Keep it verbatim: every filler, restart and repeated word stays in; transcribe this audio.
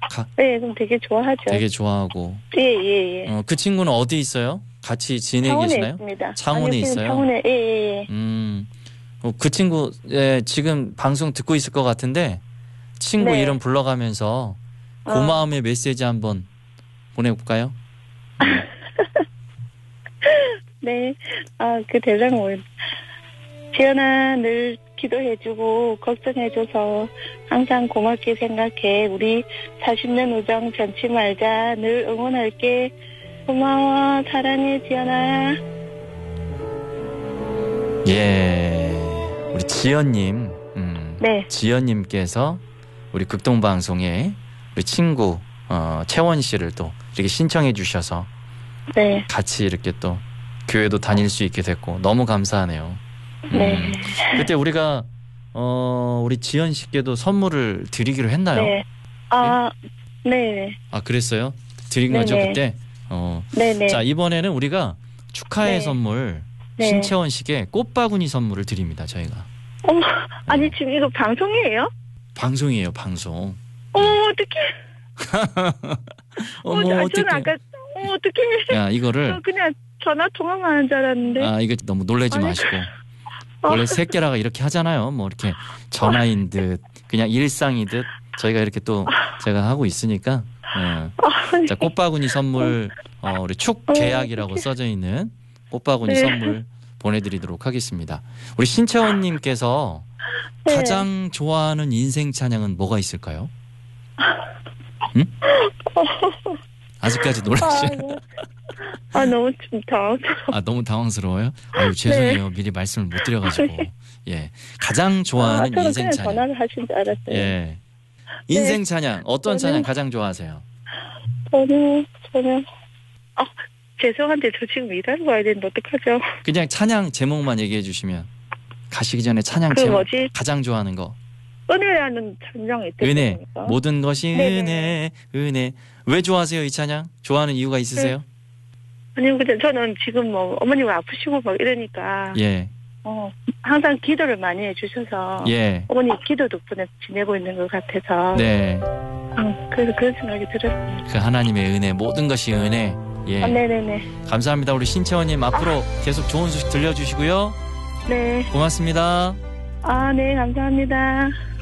가, 네, 그럼 되게 좋아하죠. 되게 좋아하고. 예, 예, 예. 어, 그 친구는 어디 있어요? 같이 지내 창원에 계시나요? 있습니다. 창원에 아니요, 지금 있어요. 창원에, 예, 예, 예. 음, 어, 그 친구 예, 지금 방송 듣고 있을 것 같은데 친구 네. 이름 불러가면서 고마움의 메시지 한번 보내볼까요? 네, 아, 그 대장 올. 지연아, 늘 기도해주고 걱정해줘서 항상 고맙게 생각해. 우리 사십 년 우정 변치 말자. 늘 응원할게. 고마워. 사랑해, 지연아. 예, 우리 지연님, 음, 네. 지연님께서 우리 극동방송에 우리 친구 어, 채원 씨를 또 이렇게 신청해 주셔서 네. 같이 이렇게 또 교회도 다닐 수 있게 됐고 너무 감사하네요. 음, 네. 그때 우리가 어, 우리 지연 씨께도 선물을 드리기로 했나요? 네. 아, 네. 아 그랬어요? 드린 네네. 거죠 그때? 어. 네네. 자 이번에는 우리가 축하의 네. 선물 네. 신채원 씨께 꽃바구니 선물을 드립니다 저희가. 어머, 아니, 지금 이거 방송이에요? 방송이에요 방송. 어머, 어떡해. 어머 어, 어떡해. 저는 아까, 어머, 어떡해. 야 이거를 저 그냥 전화 통화만 하는 줄 알았는데. 아 이거 너무 놀라지 아니, 마시고 어. 원래 새끼라가 이렇게 하잖아요. 뭐 이렇게 전화인 듯 그냥 일상이듯 저희가 이렇게 또 제가 하고 있으니까. 예. 자 꽃바구니 선물 어, 우리 축 계약이라고 써져 있는 꽃바구니 네. 선물 보내드리도록 하겠습니다. 우리 신채원님께서 네. 가장 좋아하는 인생 찬양은 뭐가 있을까요? 응? 아직까지 놀라시죠? 아, 너무 좀 당황스러워. 아 너무 당황스러워요? 아유 죄송해요. 미리 말씀을 못 드려가지고. 예, 가장 아, 좋아하는 저는 인생 그냥 찬양. 전화를 하신 줄 알았어요. 예, 인생 찬양 어떤 저는- 찬양 가장 좋아하세요? 저는, 저는, 아, 죄송한데 저 지금 일하러 가야 되는데 어떡하죠? 그냥 찬양 제목만 얘기해 주시면 가시기 전에 찬양 그 제목 뭐지? 가장 좋아하는 거. 은혜라는 찬양이 있대요. 은혜 모든 것이 네네. 은혜 은혜. 왜 좋아하세요 이 찬양? 좋아하는 이유가 있으세요? 아니, 근데 저는 지금 뭐 어머니가 아프시고 막 이러니까, 예, 어, 항상 기도를 많이 해주셔서, 예, 어머니 기도 덕분에 지내고 있는 것 같아서, 네. 응, 그래서 그런 생각이 들었어요. 그 하나님의 은혜 모든 것이 은혜. 예, 아, 네네네. 감사합니다. 우리 신채원님 앞으로 계속 좋은 소식 들려주시고요. 네. 고맙습니다. 아, 네, 감사합니다.